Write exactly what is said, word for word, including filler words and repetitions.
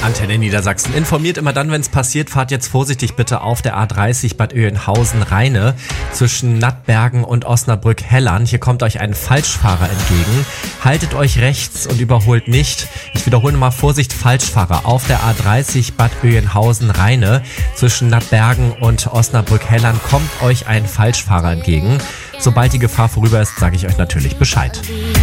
Antenne Niedersachsen informiert immer dann, wenn es passiert. Fahrt jetzt vorsichtig bitte auf der A dreißig Bad Oeynhausen-Rheine zwischen Nattbergen und Osnabrück-Hellern. Hier kommt euch ein Falschfahrer entgegen. Haltet euch rechts und überholt nicht. Ich wiederhole mal: Vorsicht, Falschfahrer auf der A dreißig Bad Oeynhausen-Rheine zwischen Nattbergen und Osnabrück-Hellern kommt euch ein Falschfahrer entgegen. Sobald die Gefahr vorüber ist, sage ich euch natürlich Bescheid.